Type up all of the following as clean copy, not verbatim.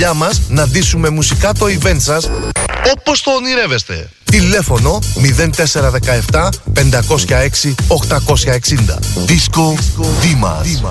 Για μας να ντύσουμε μουσικά το event σας όπως το ονειρεύεστε. Τηλέφωνο 0417 506 860. Disco Dimas.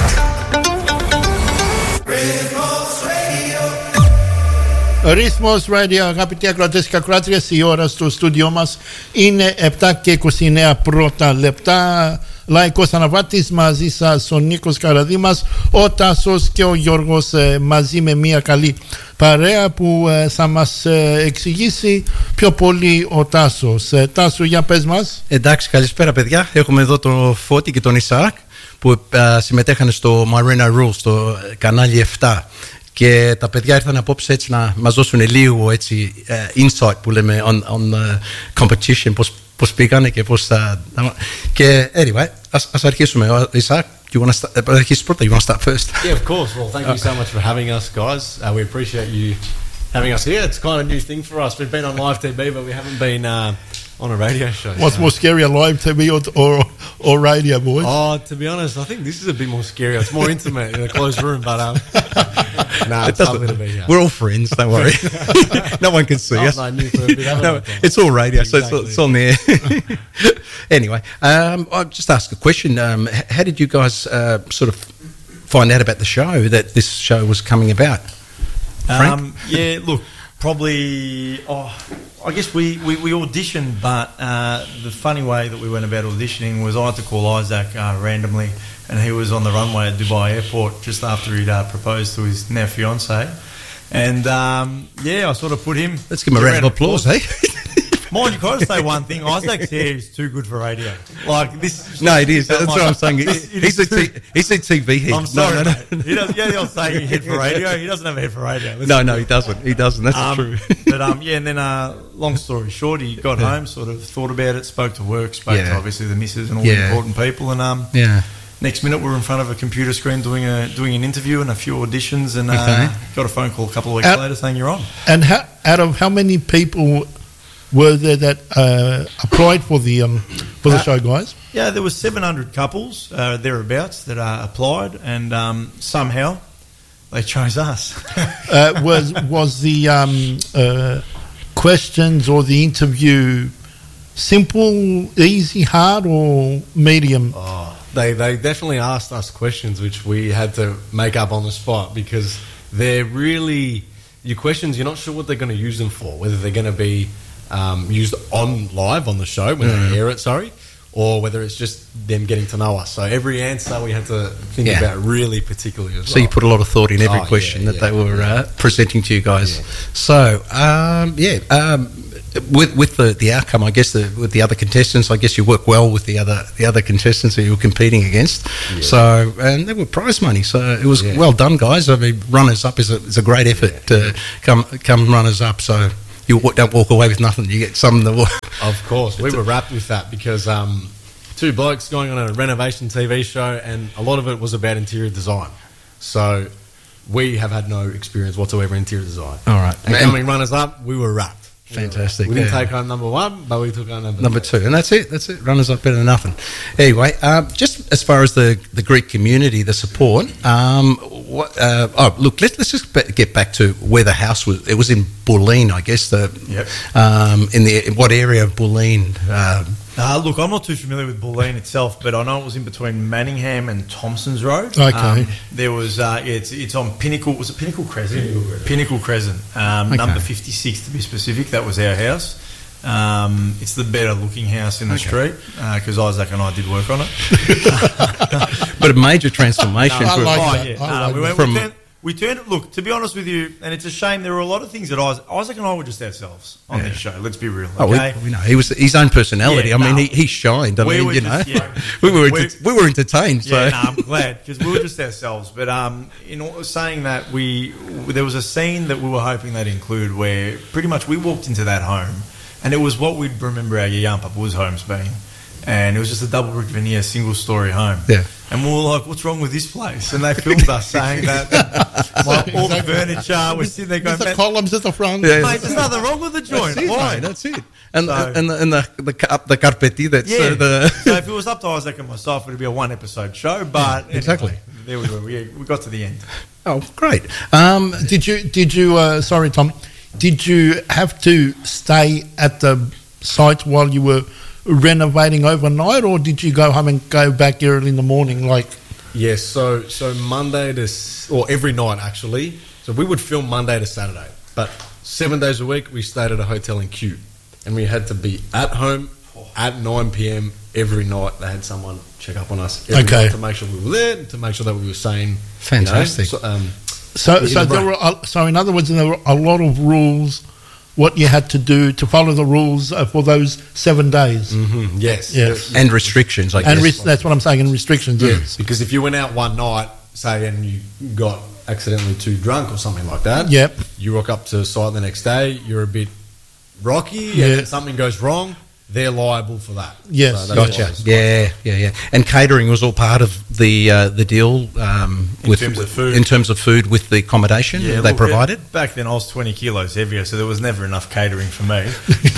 Rhythmos Radio, αγαπητοί ακροατές και ακροάτριες, η ώρα στο στούντιό μας είναι 7 και 29 πρώτα λεπτά. Λαϊκός Αναβάτης, μαζί σας ο Νίκος Καραδήμας, ο Τάσος και ο Γιώργος, μαζί με μια καλή παρέα που θα μας εξηγήσει πιο πολύ ο Τάσος. Τάσο, για πες μας. Εντάξει, καλησπέρα παιδιά. Έχουμε εδώ τον Φώτη και τον Ισαάκ που συμμετέχανε στο Marina Rules, στο κανάλι 7. Και τα παιδιά ήρθαν απόψε έτσι να μας δώσουν λίγο έτσι insight που λέμε on the competition, πώς πήγανε και πώς θα... Και anyway, ας αρχίσουμε. Ισαάκ, do you want to start? Αρχίσεις πρώτα, you want to start first? Yeah, of course. Well, thank you so much for having us, guys. We appreciate you having us here. It's kind of a new thing for us. We've been on live TV, but we haven't been on a radio show. What's more scary, a live TV or radio, boys? Oh, to be honest, I think this is a bit more scary. It's more intimate in a closed room, but it's lovely to be here. We're all friends, don't worry. No one can see us. No, it's all radio, exactly. So it's on the air. Anyway, I'll just ask a question. How did you guys sort of find out about the show, that this show was coming about? Yeah, look, probably... I guess we auditioned, but the funny way that we went about auditioning was I had to call Isaac randomly, and he was on the runway at Dubai Airport just after he'd proposed to his now fiancée. And I sort of put him... Let's give him a round of applause, eh? Mind you, got to say one thing. Isaac's hair is too good for radio. Like this. No, it is. That's what I'm saying. He's a TV head. I'm sorry, mate. He does. Yeah, they'll say he head for radio. He doesn't have a head for radio. No, he doesn't. He doesn't. That's true. But and then long story short, he got home, sort of thought about it, spoke to work, spoke to obviously the missus and all the important people, and next minute we were in front of a computer screen doing an interview and a few auditions, and got a phone call a couple of weeks later saying you're on. And out of how many people were there that applied for the show, guys? Yeah, there was 700 couples thereabouts that applied, and somehow they chose us. Was the questions or the interview simple, easy, hard, or medium? Oh, they definitely asked us questions which we had to make up on the spot, because they're really your questions. You're not sure what they're going to use them for. Whether they're going to be used on live on the show when they air it, or whether it's just them getting to know us. So every answer we had to think about really particularly as well. So you put a lot of thought in every question that they were presenting to you guys. Yeah. So with the outcome, I guess with the other contestants, I guess you work well with the other contestants that you were competing against. Yeah. So and there were prize money. So it was well done, guys. I mean, runners up is a great effort to come runners up. So you don't walk away with nothing. You get some. Of course, we were wrapped with that because two blokes going on a renovation TV show, and a lot of it was about interior design. So we have had no experience whatsoever in interior design. All right, and coming runners up, we were wrapped. Fantastic. We didn't take home number one, but we took home number two. And that's it. Runners up better than nothing. Anyway, just as far as the Greek community, the support, look, let's just get back to where the house was. It was in Bulleen, I guess. In what area of Bulleen? Look, I'm not too familiar with Bulleen itself, but I know it was in between Manningham and Thompson's Road. Okay. There was, it's on Pinnacle. Was it Pinnacle Crescent? Pinnacle Crescent. Number 56 to be specific. That was our house. It's the better looking house in the street because Isaac and I did work on it. But a major transformation. We turned. Look, to be honest with you, and it's a shame. There were a lot of things that Isaac and I were just ourselves on this show. Let's be real. Okay, we know he was his own personality. I mean, he shined. I mean, you know, we were entertained. So. Yeah, I'm glad because we were just ourselves. But in saying that, there was a scene that we were hoping they'd include where pretty much we walked into that home, and it was what we'd remember our Yayampa homes being. And it was just a double brick veneer, single story home. Yeah. And we were like, what's wrong with this place? And they filmed us saying that all the furniture, we're sitting there going, there's the columns at the front. Yeah. Mate, there's nothing wrong with the joint. Why? That's it. And the carpeti, that's So if it was up to Isaac and myself, it would be a one episode show. But exactly. there we were. We got to the end. Oh, great. Did you? Sorry, Tom. Did you have to stay at the site while you were renovating overnight, or did you go home and go back early in the morning? Like, Yes, so Monday or every night actually. So we would film Monday to Saturday, but 7 days a week we stayed at a hotel in Kew, and we had to be at home at 9 p.m. every night. They had someone check up on us every night to make sure we were there, to make sure that we were sane. Fantastic. So in other words, there were a lot of rules. What you had to do to follow the rules for those 7 days. Mm-hmm. Yes. And restrictions, I guess. And that's what I'm saying, and restrictions, yes. Because if you went out one night, say, and you got accidentally too drunk or something like that, you rock up to site the next day, you're a bit rocky, and then something goes wrong, they're liable for that. Yes. So Gotcha. Yeah. And catering was all part of the deal in terms of food with the accommodation they provided? Back then I was 20 kilos heavier, so there was never enough catering for me.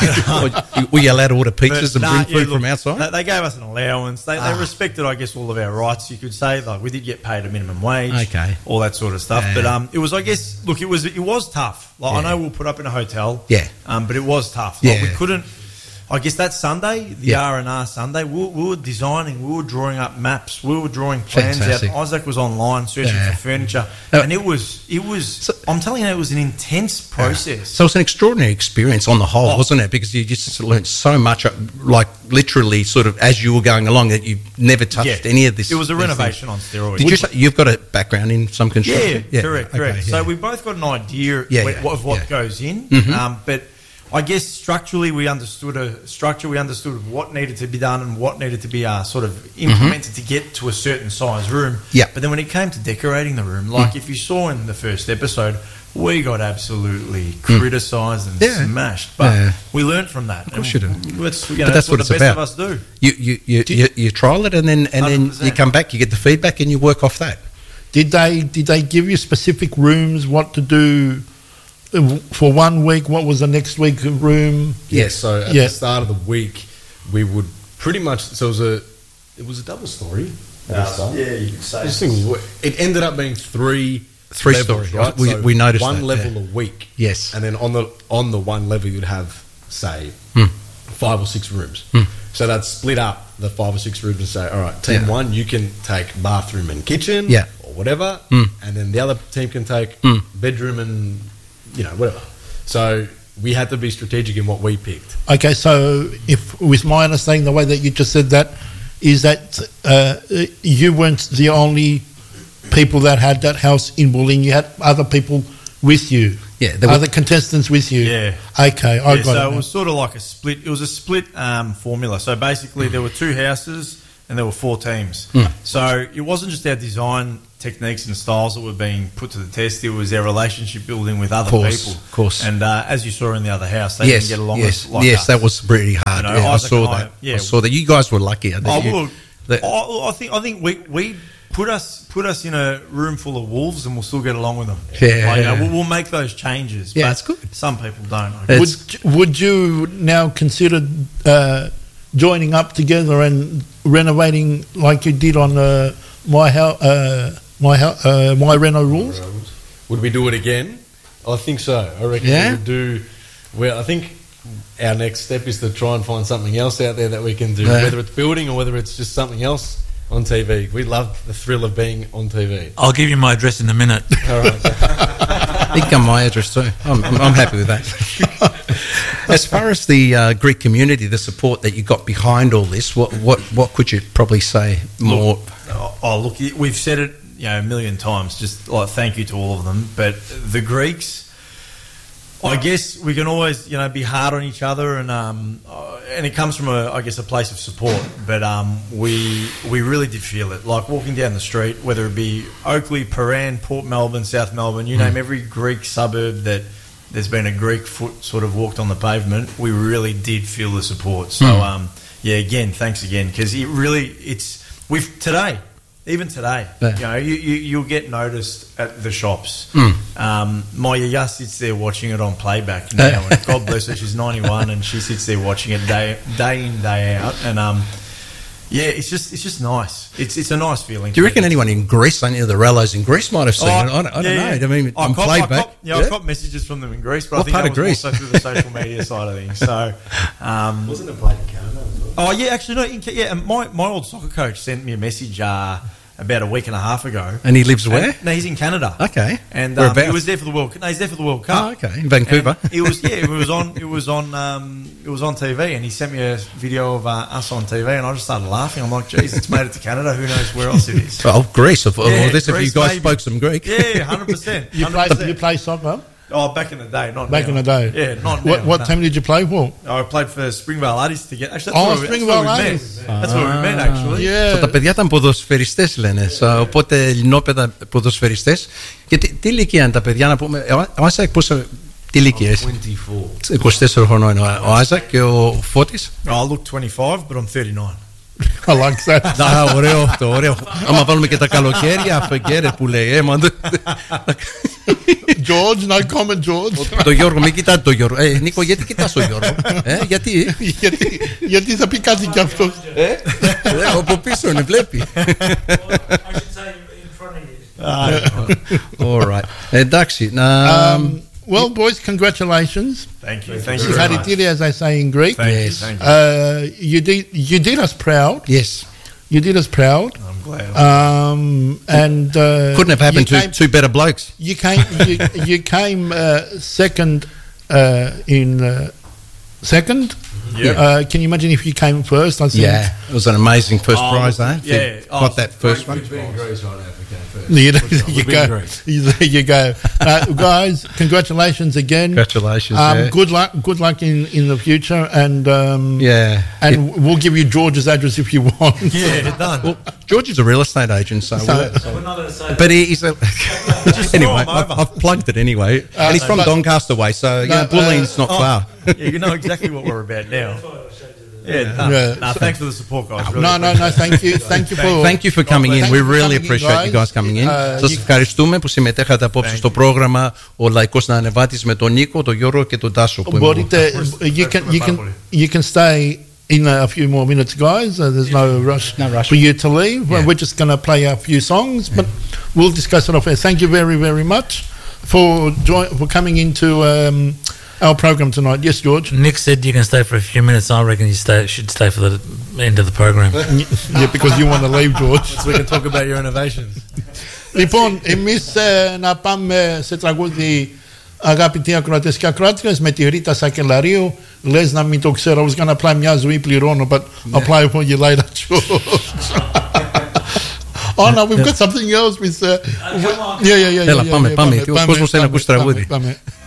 Were you allowed to order pizzas and bring food from outside? They gave us an allowance. They respected, I guess, all of our rights, you could say. Like, we did get paid a minimum wage, all that sort of stuff. But it was, I guess, look, it was tough. Like, I know we were put up in a hotel, but it was tough. Like, we couldn't. I guess that Sunday, the R&R Sunday, we were designing, we were drawing up maps, we were drawing plans out. Isaac was online searching for furniture, and it was. I'm telling you, it was an intense process. So it's an extraordinary experience on the whole, wasn't it? Because you just learned so much, like literally, sort of as you were going along, that you never touched any of this. It was a renovation on steroids. Did you say you've got a background in some construction? Yeah, correct. Okay, so we both got an idea of what goes in, but I guess structurally we understood what needed to be done and what needed to be sort of implemented to get to a certain size room. But then when it came to decorating the room, like if you saw in the first episode, we got absolutely criticised and smashed. But we learned from that. Of course you do. But that's what the best of us do. You trial it and then you come back, you get the feedback and you work off that. Did they give you specific rooms, what to do? For 1 week, what was the next week room? Yes, so at the start of the week, we would pretty much. So it was a double story. You could say. It ended up being three levels, stories, right? We noticed one that, level a week. Yes, and then on the one level you'd have, say, 5 or 6 rooms. So that's split up the 5 or 6 rooms and say, all right, team one, you can take bathroom and kitchen, or whatever, and then the other team can take bedroom and whatever. So we had to be strategic in what we picked. Okay, so if, with my understanding, the way that you just said that, is that you weren't the only people that had that house in Bulleen. You had other people with you. Yeah, other contestants with you. Yeah. Okay, I got it. So it was sort of like a split. It was a split formula. So basically, there were 2 houses and there were 4 teams. So it wasn't just our design techniques and styles that were being put to the test. It was their relationship building with other people. Of course. And as you saw in the other house, they didn't get along with us. That was pretty hard. I saw that. I saw that. You guys were lucky. I think we put us in a room full of wolves and we'll still get along with them. We'll make those changes. Yeah, but that's good. Some people don't. Would you now consider joining up together and renovating like you did on My Reno Rules? Would we do it again? I think so. I reckon we would do. Well, I think our next step is to try and find something else out there that we can do, whether it's building or whether it's just something else on TV. We love the thrill of being on TV. I'll give you my address in a minute. All right. You can come my address too. I'm happy with that. As far as the Greek community, the support that you got behind all this, what could you probably say more? Look, we've said it a million times. Just like thank you to all of them. But the Greeks, I guess we can always be hard on each other, and it comes from a place of support. But we really did feel it. Like walking down the street, whether it be Oakley, Paran, Port Melbourne, South Melbourne, you name every Greek suburb that there's been a Greek foot sort of walked on the pavement, we really did feel the support. So again, thanks again, because even today, you'll get noticed at the shops. My yaya sits there watching it on playback now, and God bless her, she's 91, and she sits there watching it day in, day out. And Yeah, it's just nice. It's a nice feeling. Do you reckon anyone in Greece, any of the Rellos in Greece might have seen it? I don't know. I mean, on playback. I've got messages from them in Greece, but what I think part that of was Greece? also through the social media side of things. So, Wasn't it played in Canada as well? oh yeah, actually no. And my old soccer coach sent me a message about a week and a half ago. And he lives where? No, he's in Canada. Okay. And he was there for the World. No, he's there for the World Cup. Oh, okay. In Vancouver. And it was on TV, and he sent me a video of us on TV, and I just started laughing. I'm like, geez, it's made it to Canada. Who knows where else it is? Oh, Greece. Of all this, if Greece, you guys maybe. spoke some Greek. Yeah, 100%. You play soccer? Oh, back in the day, not Back now. in the day? Yeah, not now. What no. team did you play for? I played for Springvale Artists to get. Actually, Springvale Artists. That's where we met, actually. Yeah. Τα παιδιά ήταν ποδοσφαιριστές λένε, οπότε ελληνόπαιδα ποδοσφαιριστές. Και τι ηλικία είναι τα παιδιά, να πούμε, ο Άζακ τι ηλικία είσαι? 24 χρονών είναι ο Άζακ και ο Φώτης. I look 25, but I'm 39. I like that. Να, ωραίο αυτό, ωραίο. Άμα βάλουμε και τα καλοκαίρια, φεγγέρε που λέει, George, no comment, George. Το Γιώργο, μην κοιτάτε το Γιώργο. Νίκο, γιατί κοιτάς το Γιώργο? Γιατί? Γιατί θα πει κάτι κι αυτός. Από πίσω είναι, βλέπει. All right. Εντάξει. Well, boys, congratulations. Thank you. Thank you. Συγχαρητήρια, as I say in Greek. Thank you. You did us proud. Yes. You did us proud. I'm glad. And couldn't have happened to two better blokes. You came second in second. Yeah. Can you imagine if you came first? I think. Yeah, it was an amazing first prize, eh? Yeah. Got that first one. There you go. Guys, congratulations again. Congratulations. Good luck in the future, and and we'll give you George's address if you want. Yeah, done. Well, George is a real estate agent, so we're not going to say but he's a anyway. I've plugged it anyway, and he's from Doncaster way, so Bulleen's not far. Yeah, you know exactly what we're about now. Thanks for the support, guys. Really thank you for coming in. We really appreciate you guys coming in. Σας ευχαριστούμε που συμμετέχατε απόψε στο πρόγραμμα Ο Λαϊκός Ανεβάτης με τον Νίκο, τον Γιώργο και τον Τάσο. You can stay in a few more minutes, guys. There's no rush for you to leave. Yeah. We're just going to play a few songs, but we'll discuss it off air. Thank you very, very much for coming into our program tonight. Yes, George? Nick said you can stay for a few minutes. I reckon you should stay for the end of the program. Yeah, because you want to leave, George. So we can talk about your innovations. Λοιπόν, εμείς να πάμε σε τραγούδι, αγαπητοί ακροατές και ακροάτριες, με τη Ρίτα Σακελαρίου. Λες να μην το ξέρω, I was gonna play Μια ζωή πληρώνω, but I'll play it for you later, George. Oh no, we've got something else with... Έλα, πάμε. Ο κόσμος θέλει να ακούσει τραγούδι.